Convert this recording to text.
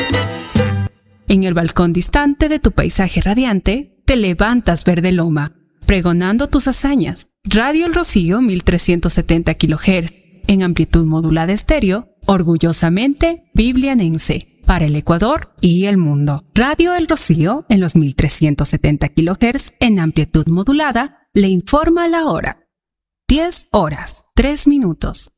En el balcón distante de tu paisaje radiante, te levantas verde loma, pregonando tus hazañas. Radio El Rocío 1370 kHz, en amplitud modulada estéreo, orgullosamente biblianense, para el Ecuador y el mundo. Radio El Rocío, en los 1370 kHz, en amplitud modulada, le informa la hora. 10 horas, 3 minutos.